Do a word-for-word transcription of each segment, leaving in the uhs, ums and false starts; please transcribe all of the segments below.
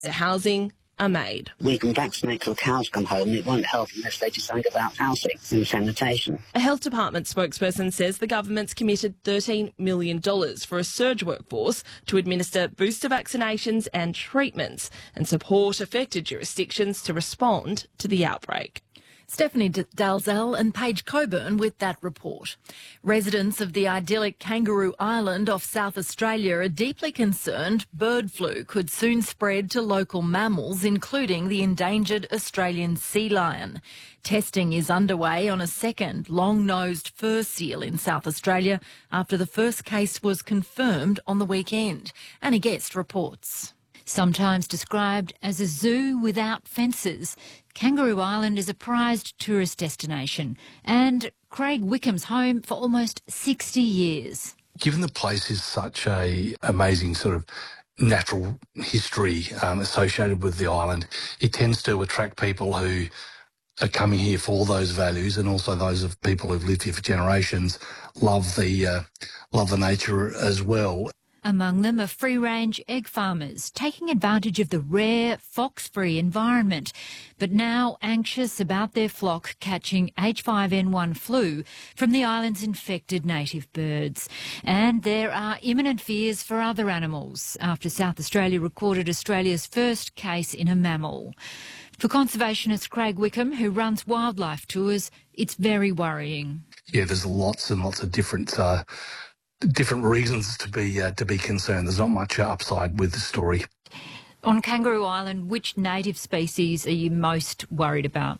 The housing are made. We can vaccinate till cows come home, and it won't help unless they do something about housing and sanitation. A health department spokesperson says the government's committed thirteen million dollars for a surge workforce to administer booster vaccinations and treatments and support affected jurisdictions to respond to the outbreak. Stephanie Dalzell and Paige Coburn with that report. Residents of the idyllic Kangaroo Island off South Australia are deeply concerned bird flu could soon spread to local mammals, including the endangered Australian sea lion. Testing is underway on a second long-nosed fur seal in South Australia after the first case was confirmed on the weekend. Annie Guest reports. Sometimes described as a zoo without fences, Kangaroo Island is a prized tourist destination and Craig Wickham's home for almost sixty years. Given the place is such a amazing sort of natural history um, associated with the island, it tends to attract people who are coming here for all those values, and also those of people who've lived here for generations love the uh, love the nature as well. Among them are free-range egg farmers, taking advantage of the rare, fox-free environment, but now anxious about their flock catching H five N one flu from the island's infected native birds. And there are imminent fears for other animals after South Australia recorded Australia's first case in a mammal. For conservationist Craig Wickham, who runs wildlife tours, it's very worrying. Yeah, there's lots and lots of different uh, different reasons to be uh, to be concerned. There's not much upside with the story. On Kangaroo Island, which native species are you most worried about?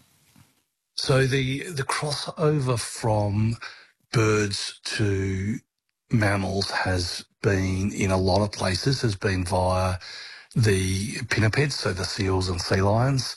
So the the crossover from birds to mammals has been in a lot of places, has been via the pinnipeds, so the seals and sea lions.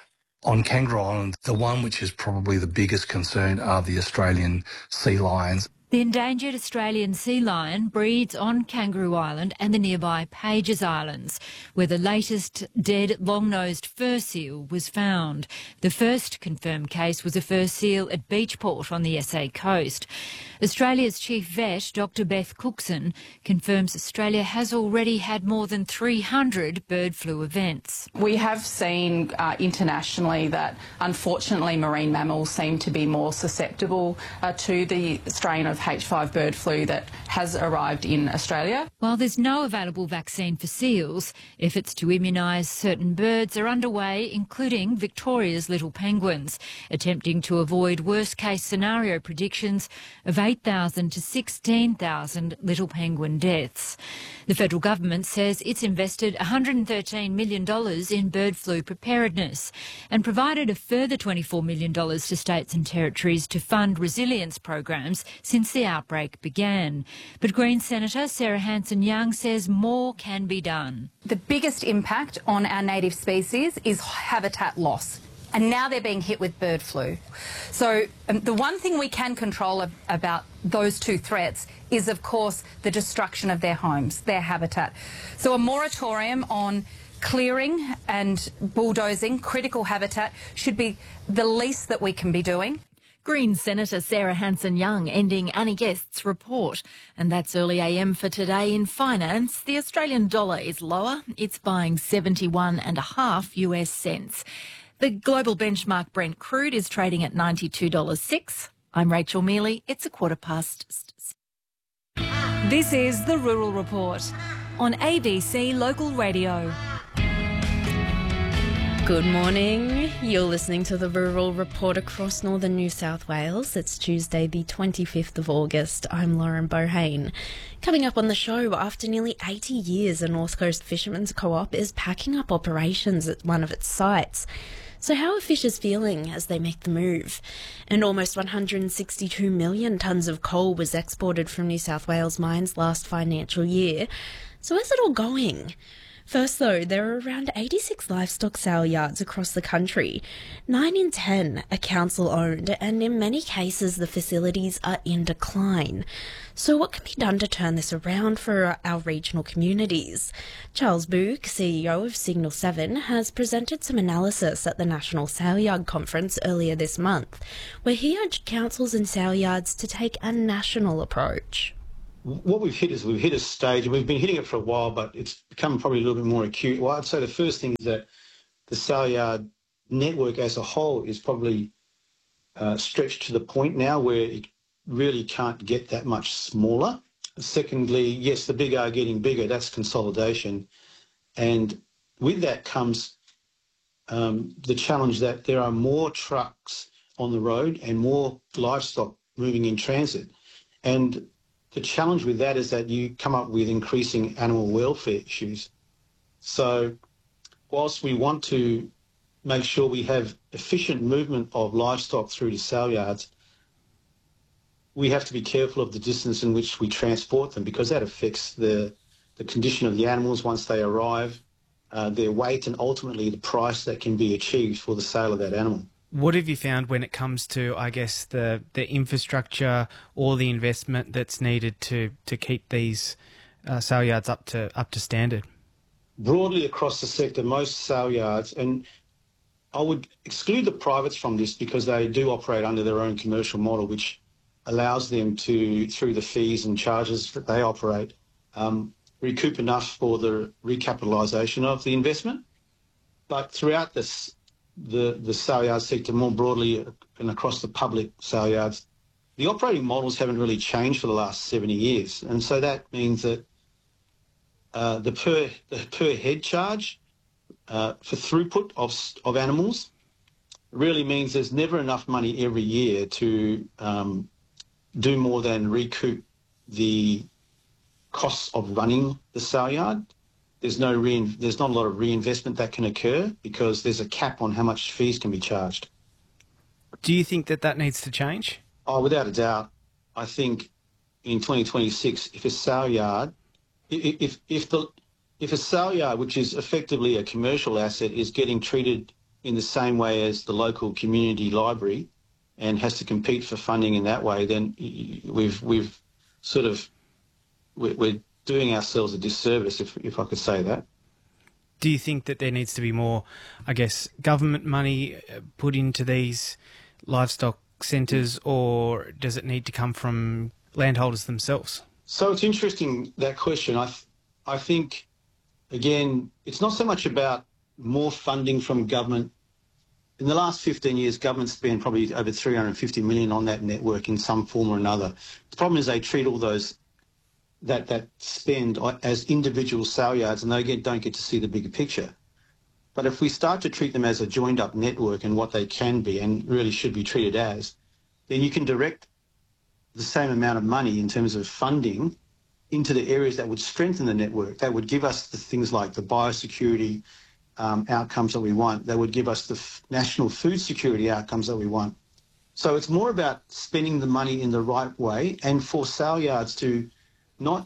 On Kangaroo Island, the one which is probably the biggest concern are the Australian sea lions. The endangered Australian sea lion breeds on Kangaroo Island and the nearby Pages Islands, where the latest dead long-nosed fur seal was found. The first confirmed case was a fur seal at Beachport on the S A coast. Australia's chief vet, Doctor Beth Cookson, confirms Australia has already had more than three hundred bird flu events. We have seen uh, internationally that, unfortunately, marine mammals seem to be more susceptible uh, to the strain of H five bird flu that has arrived in Australia. While there's no available vaccine for seals, efforts to immunise certain birds are underway, including Victoria's little penguins, attempting to avoid worst-case scenario predictions of eight thousand to sixteen thousand little penguin deaths. The federal government says it's invested one hundred thirteen million dollars in bird flu preparedness and provided a further twenty-four million dollars to states and territories to fund resilience programs since the outbreak began. But Greens Senator Sarah Hanson-Young says more can be done. The biggest impact on our native species is habitat loss. And now they're being hit with bird flu. So um, the one thing we can control of, about those two threats is, of course, the destruction of their homes, their habitat. So a moratorium on clearing and bulldozing critical habitat should be the least that we can be doing. Greens Senator Sarah Hanson-Young ending Annie Guest's report. And that's early A M for today in finance. The Australian dollar is lower. It's buying seventy-one and a half US cents. The global benchmark Brent crude is trading at ninety-two dollars and six cents. I'm Rachel Mealy. It's a quarter past. This is the Rural Report on A B C Local Radio. Good morning. You're listening to the Rural Report across northern New South Wales. It's Tuesday, the twenty-fifth of August. I'm Lauren Bohane. Coming up on the show, after nearly eighty years, a North Coast Fishermen's Co-op is packing up operations at one of its sites. So how are fishers feeling as they make the move? And almost one hundred sixty-two million tonnes of coal was exported from New South Wales mines last financial year. So where's it all going? First, though, there are around eighty-six livestock sale yards across the country. Nine in ten are council-owned, and in many cases the facilities are in decline. So what can be done to turn this around for our regional communities? Charles Boog, C E O of Signal seven, has presented some analysis at the National Sale Yard Conference earlier this month, where he urged councils and sale yards to take a national approach. what we've hit is we've hit a stage, and we've been hitting it for a while, but it's become probably a little bit more acute. Well, I'd say the first thing is that the sale yard network as a whole is probably uh, stretched to the point now where it really can't get that much smaller. Secondly, yes, the big are getting bigger. That's consolidation. And with that comes um, the challenge that there are more trucks on the road and more livestock moving in transit. And the challenge with that is that you come up with increasing animal welfare issues. So whilst we want to make sure we have efficient movement of livestock through to sale yards, we have to be careful of the distance in which we transport them, because that affects the, the condition of the animals once they arrive, uh, their weight, and ultimately the price that can be achieved for the sale of that animal. What have you found when it comes to, I guess, the, the infrastructure or the investment that's needed to, to keep these uh, sale yards up to up to standard? Broadly across the sector, most sale yards, and I would exclude the privates from this because they do operate under their own commercial model, which allows them to, through the fees and charges that they operate, um, recoup enough for the recapitalisation of the investment. But throughout this, the, the sale yard sector more broadly and across the public sale yards, the operating models haven't really changed for the last seventy years. And so that means that uh, the per the per head charge uh, for throughput of, of animals really means there's never enough money every year to um, do more than recoup the costs of running the sale yard. There's no rein, there's not a lot of reinvestment that can occur because there's a cap on how much fees can be charged. Do you think that that needs to change? Oh, without a doubt. I think in twenty twenty-six, if a sale yard, if if the if a sale yard, which is effectively a commercial asset, is getting treated in the same way as the local community library and has to compete for funding in that way, then we've we've sort of we're doing ourselves a disservice, if if I could say that. Do you think that there needs to be more, I guess, government money put into these livestock centres, or does it need to come from landholders themselves? So it's interesting, that question. I th- I think, again, it's not so much about more funding from government. In the last fifteen years, government's spent probably over three hundred fifty million dollars on that network in some form or another. The problem is they treat all those that that spend as individual sale yards, and they get, don't get to see the bigger picture. But if we start to treat them as a joined-up network and what they can be and really should be treated as, then you can direct the same amount of money in terms of funding into the areas that would strengthen the network, that would give us the things like the biosecurity um, outcomes that we want, that would give us the f- national food security outcomes that we want. So it's more about spending the money in the right way, and for sale yards to not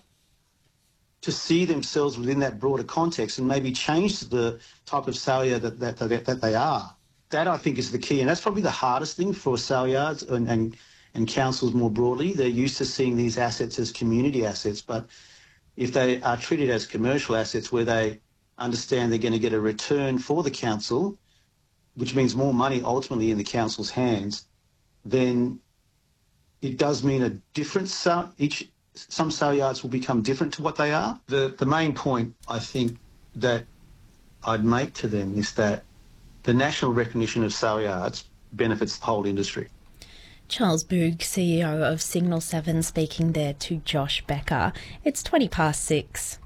to see themselves within that broader context and maybe change the type of sale yard that, that, that, that they are. That, I think, is the key, and that's probably the hardest thing for sale yards and, and, and councils more broadly. They're used to seeing these assets as community assets, but if they are treated as commercial assets where they understand they're going to get a return for the council, which means more money ultimately in the council's hands, then it does mean a different sale. Each Some sale yards will become different to what they are. The the main point, I think, that I'd make to them is that the national recognition of sale yards benefits the whole industry. Charles Boog, C E O of Signal seven, speaking there to Josh Becker. It's twenty past six.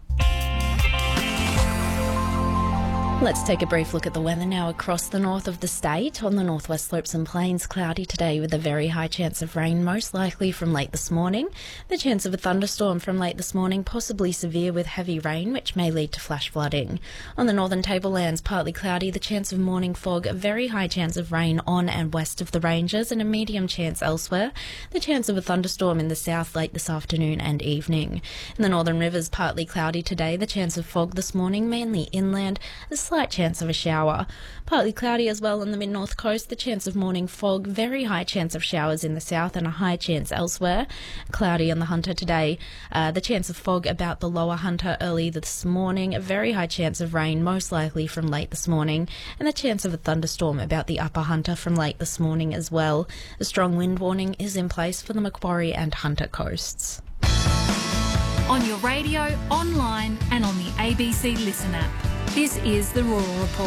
Let's take a brief look at the weather now across the north of the state. On the northwest slopes and plains, cloudy today with a very high chance of rain, most likely from late this morning. The chance of a thunderstorm from late this morning, possibly severe with heavy rain, which may lead to flash flooding. On the northern tablelands, partly cloudy, the chance of morning fog, a very high chance of rain on and west of the ranges, and a medium chance elsewhere. The chance of a thunderstorm in the south late this afternoon and evening. In the northern rivers, partly cloudy today, the chance of fog this morning, mainly inland. A slight chance of a shower. Partly cloudy as well on the mid-north coast, the chance of morning fog, very high chance of showers in the south and a high chance elsewhere. Cloudy on the Hunter today, uh, the chance of fog about the lower Hunter early this morning, a very high chance of rain, most likely from late this morning, and the chance of a thunderstorm about the upper Hunter from late this morning as well. A strong wind warning is in place for the Macquarie and Hunter coasts. On your radio, online and on the A B C Listen app. This is the Rural Report.